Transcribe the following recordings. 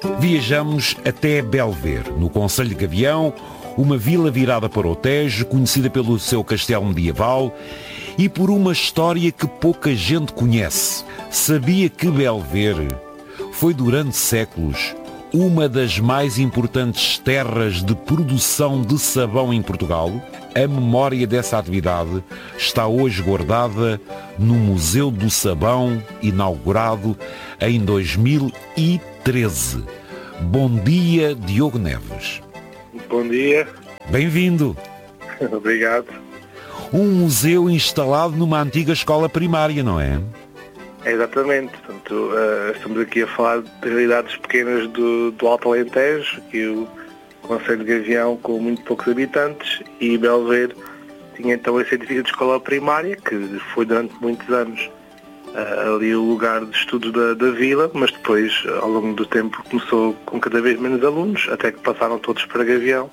Viajamos até Belver, no concelho de Gavião, uma vila virada para o Tejo, conhecida pelo seu castelo medieval e por uma história que pouca gente conhece. Sabia que Belver foi durante séculos uma das mais importantes terras de produção de sabão em Portugal? A memória dessa atividade está hoje guardada no Museu do Sabão, inaugurado em 2013. Bom dia, Diogo Neves. Bom dia. Bem-vindo. Obrigado. Um museu instalado numa antiga escola primária, não é? Exatamente. Portanto, estamos aqui a falar de realidades pequenas do Alto Alentejo, que o concelho de Gavião com muito poucos habitantes, e Belver tinha então esse edifício de escola primária, que foi durante muitos anos ali o lugar de estudo da vila, mas depois, ao longo do tempo, começou com cada vez menos alunos, até que passaram todos para Gavião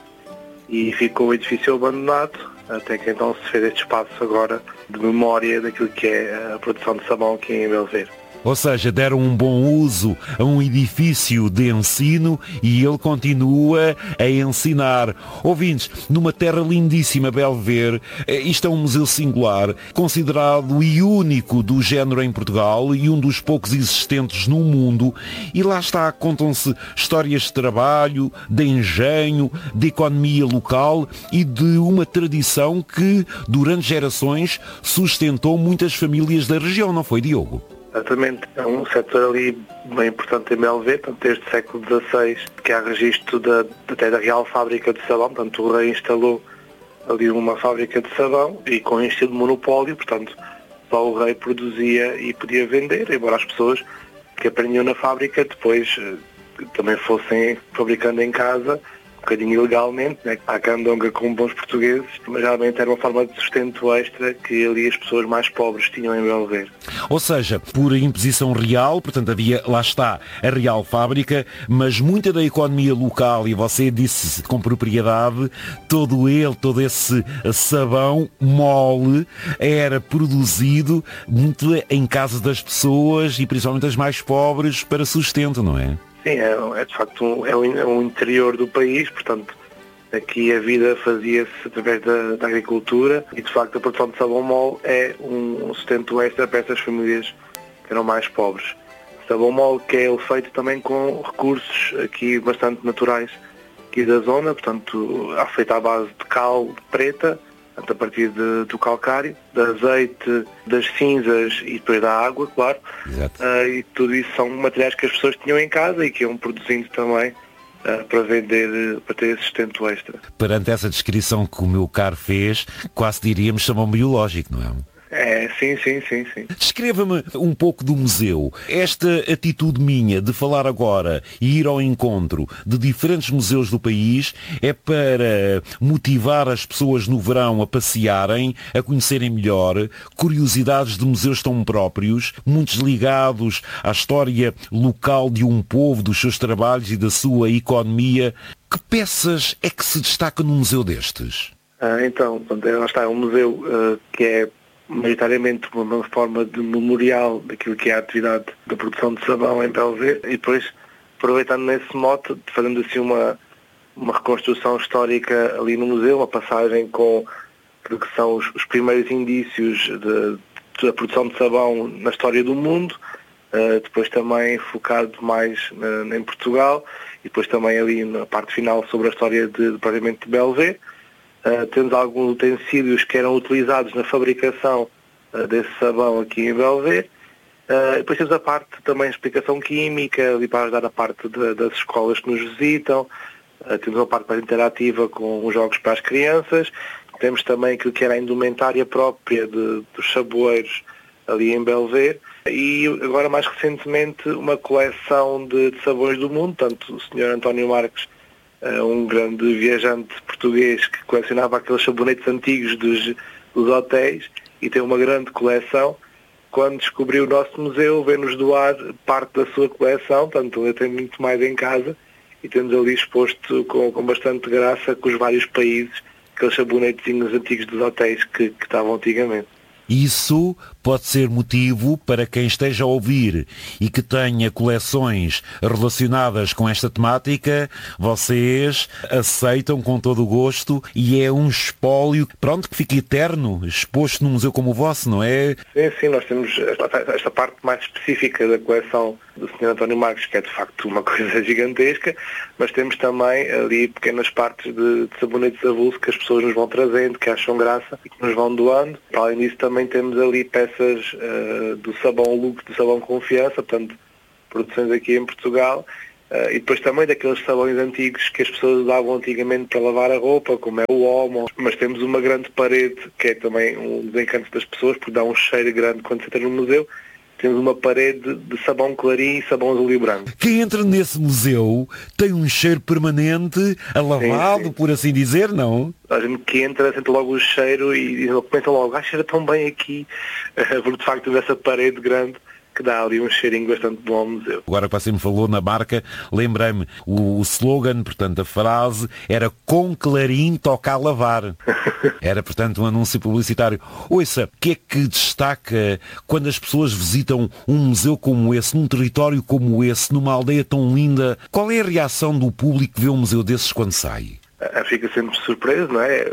e ficou o edifício abandonado, até que então se fez este espaço agora de memória daquilo que é a produção de sabão aqui em Belver. Ou seja, deram um bom uso a um edifício de ensino e ele continua a ensinar. Ouvintes, numa terra lindíssima, Belver, isto é um museu singular, considerado e único do género em Portugal e um dos poucos existentes no mundo. E lá está, contam-se histórias de trabalho, de engenho, de economia local e de uma tradição que, durante gerações, sustentou muitas famílias da região, não foi, Diogo? Exatamente, é um setor ali bem importante em Belver, portanto, desde o século XVI, que há registro até da Real Fábrica de Sabão, portanto o rei instalou ali uma fábrica de sabão e com estilo de monopólio, portanto só o rei produzia e podia vender, embora as pessoas que aprendiam na fábrica depois também fossem fabricando em casa, um bocadinho ilegalmente, né? À candonga com bons portugueses, mas realmente era uma forma de sustento extra que ali as pessoas mais pobres tinham em Belver. Ou seja, por imposição real, portanto havia, lá está, a Real Fábrica, mas muita da economia local, e você disse com propriedade, todo esse sabão mole era produzido muito em casa das pessoas e principalmente das mais pobres para sustento, não é? Sim, é de facto um interior do país, portanto aqui a vida fazia-se através da agricultura e de facto a produção de sabão mole é um sustento extra para essas famílias que eram mais pobres. Sabão mole que é feito também com recursos aqui bastante naturais aqui da zona, portanto feito à base de cal preta, a partir do calcário, do azeite, das cinzas e depois da água, claro. Exato. E tudo isso são materiais que as pessoas tinham em casa e que iam produzindo também para vender, para ter esse sustento extra. Perante essa descrição que o meu caro fez, quase diríamos sabão biológico, não é? Sim. Descreva-me um pouco do museu. Esta atitude minha de falar agora e ir ao encontro de diferentes museus do país é para motivar as pessoas no verão a passearem, a conhecerem melhor, curiosidades de museus tão próprios, muitos ligados à história local de um povo, dos seus trabalhos e da sua economia. Que peças é que se destaca num museu destes? Então, lá está, é um museu que é maioritariamente uma forma de memorial daquilo que é a atividade da produção de sabão em Belver e depois, aproveitando nesse mote, fazendo assim uma reconstrução histórica ali no museu, uma passagem com que são os primeiros indícios da produção de sabão na história do mundo, depois também focado mais em Portugal e depois também ali na parte final sobre a história propriamente de Belver. Temos alguns utensílios que eram utilizados na fabricação desse sabão aqui em Belver. Depois temos a parte também de explicação química, ali para ajudar a parte das escolas que nos visitam. Temos uma parte mais interativa com os jogos para as crianças. Temos também aquilo que era a indumentária própria dos saboeiros ali em Belver. E agora mais recentemente uma coleção de sabões do mundo, tanto o Sr. António Marques, um grande viajante português que colecionava aqueles sabonetes antigos dos hotéis e tem uma grande coleção. Quando descobriu o nosso museu, veio-nos doar parte da sua coleção, portanto ele tem muito mais em casa e temos ali exposto com bastante graça com os vários países, aqueles sabonetezinhos antigos dos hotéis que estavam antigamente. Isso pode ser motivo para quem esteja a ouvir e que tenha coleções relacionadas com esta temática, vocês aceitam com todo o gosto e é um espólio, pronto, que fica eterno, exposto num museu como o vosso, não é? Sim, nós temos esta parte mais específica da coleção do Sr. António Marques, que é de facto uma coisa gigantesca, mas temos também ali pequenas partes de sabonetes avulso que as pessoas nos vão trazendo, que acham graça e que nos vão doando. Para além disso também temos ali peças do sabão Lux, do sabão Confiança, portanto, produções aqui em Portugal, e depois também daqueles sabões antigos que as pessoas usavam antigamente para lavar a roupa, como é o Omo, mas temos uma grande parede, que é também um dos encantos das pessoas, porque dá um cheiro grande quando se entra no museu. Temos uma parede de sabão clarim e sabão azul e branco. Quem entra nesse museu tem um cheiro permanente, lavado, sim. Por assim dizer, não? A gente que entra sente logo o cheiro e começam logo, cheira tão bem aqui, porque de facto essa parede grande que dá ali um cheirinho bastante bom ao museu. Agora que você me falou na marca, lembrei-me, o slogan, portanto, a frase era "com clarim toca a lavar". Era, portanto, um anúncio publicitário. Ouça, o que é que destaca quando as pessoas visitam um museu como esse, num território como esse, numa aldeia tão linda? Qual é a reação do público que vê um museu desses quando sai? Fica sempre surpreso, não é?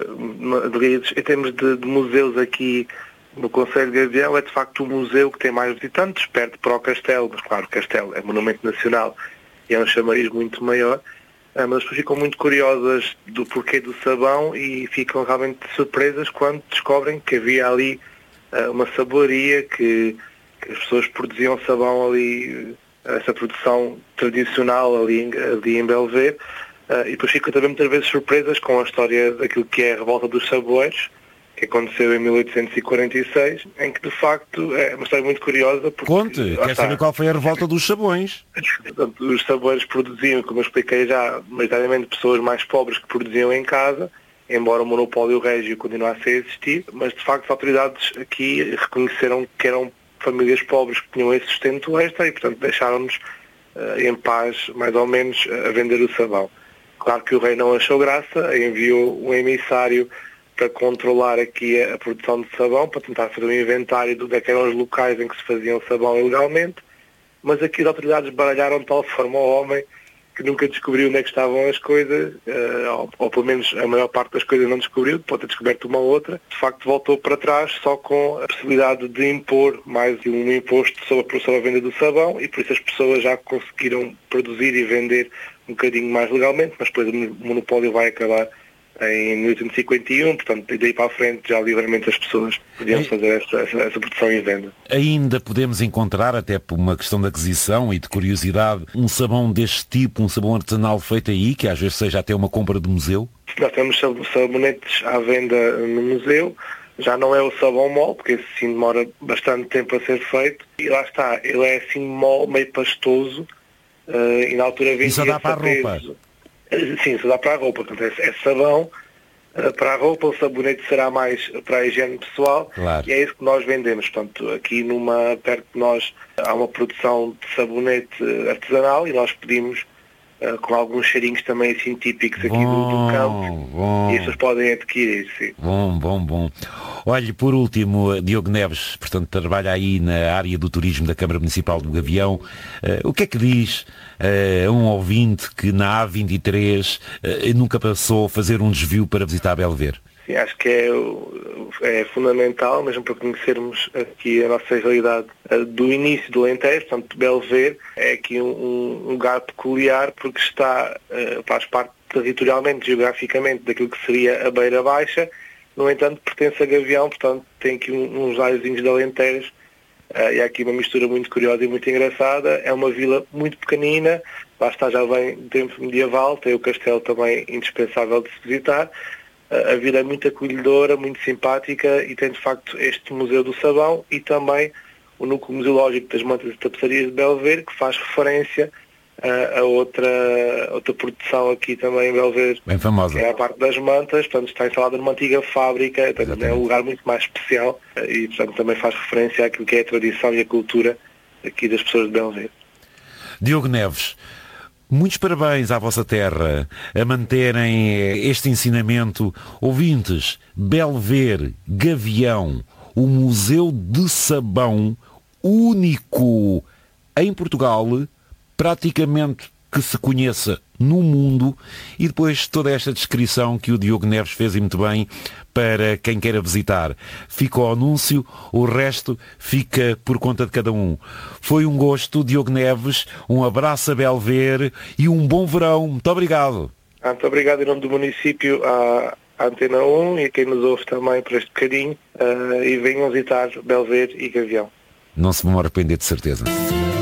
Em termos de museus aqui no Concelho de Gavião, é de facto o museu que tem mais visitantes, perto para o Castelo, mas claro, o Castelo é monumento nacional e é um chamariz muito maior, mas as pessoas ficam muito curiosas do porquê do sabão e ficam realmente surpresas quando descobrem que havia ali uma saboaria, que as pessoas produziam sabão ali, essa produção tradicional ali em Belver, e depois ficam também muitas vezes surpresas com a história daquilo que é a Revolta dos Saboeiros, que aconteceu em 1846, em que de facto é uma história muito curiosa. Porque, conte, quer saber qual foi a revolta dos sabões? Portanto, os sabões produziam, como eu expliquei já, maioritariamente pessoas mais pobres que produziam em casa, embora o monopólio régio continuasse a existir, mas de facto as autoridades aqui reconheceram que eram famílias pobres que tinham esse sustento extra e portanto deixaram-nos em paz, mais ou menos, a vender o sabão. Claro que o rei não achou graça, enviou um emissário para controlar aqui a produção de sabão, para tentar fazer um inventário de onde é que eram os locais em que se faziam sabão ilegalmente, mas aqui as autoridades baralharam de tal forma ao homem que nunca descobriu onde é que estavam as coisas, ou pelo menos a maior parte das coisas não descobriu, pode ter descoberto uma ou outra. De facto voltou para trás só com a possibilidade de impor mais um imposto sobre a venda do sabão e por isso as pessoas já conseguiram produzir e vender um bocadinho mais legalmente, mas depois o monopólio vai acabar em 1851, portanto, daí para a frente já livremente as pessoas podiam fazer essa produção e venda. Ainda podemos encontrar, até por uma questão de aquisição e de curiosidade, um sabão deste tipo, um sabão artesanal feito aí, que às vezes seja até uma compra de museu? Nós temos sabonetes à venda no museu, já não é o sabão mole, porque esse sim demora bastante tempo a ser feito, e lá está, ele é assim mole, meio pastoso, e na altura vendia. E só dá para a roupa? Sim, só dá para a roupa, portanto é sabão para a roupa, o sabonete será mais para a higiene pessoal, claro. E é isso que nós vendemos. Portanto, aqui perto de nós há uma produção de sabonete artesanal e nós pedimos com alguns cheirinhos também assim típicos aqui do campo e as pessoas podem adquirir, sim. Bom. Olhe, por último, Diogo Neves, portanto, trabalha aí na área do turismo da Câmara Municipal do Gavião. O que é que diz a um ouvinte que na A23 nunca passou a fazer um desvio para visitar Belver? Sim, acho que é fundamental, mesmo para conhecermos aqui a nossa realidade do início do Alentejo. Portanto, Belver é aqui um lugar peculiar porque faz parte territorialmente, geograficamente, daquilo que seria a Beira Baixa. No entanto, pertence a Gavião, portanto, tem aqui uns aiozinhos de Alentejo. E há aqui uma mistura muito curiosa e muito engraçada. É uma vila muito pequenina, lá está, já vem do tempo medieval, tem o castelo também indispensável de se visitar. A vila é muito acolhedora, muito simpática e tem de facto este Museu do Sabão e também o Núcleo Museológico das Mantas e Tapeçarias de Belver, que faz referência a outra produção aqui também em Belver, bem famosa, que é a parte das mantas, portanto está instalada numa antiga fábrica, também é um lugar muito mais especial e portanto também faz referência àquilo que é a tradição e a cultura aqui das pessoas de Belver. Diogo Neves, muitos parabéns à vossa terra a manterem este ensinamento. Ouvintes, Belver, Gavião, o Museu de Sabão, único em Portugal, praticamente que se conheça no mundo, e depois toda esta descrição que o Diogo Neves fez e muito bem para quem queira visitar. Fica o anúncio, o resto fica por conta de cada um. Foi um gosto, Diogo Neves, um abraço a Belver e um bom verão. Muito obrigado. Muito obrigado em nome do município à Antena 1 e a quem nos ouve também por este bocadinho, e venham visitar Belver e Gavião. Não se vão arrepender, de certeza.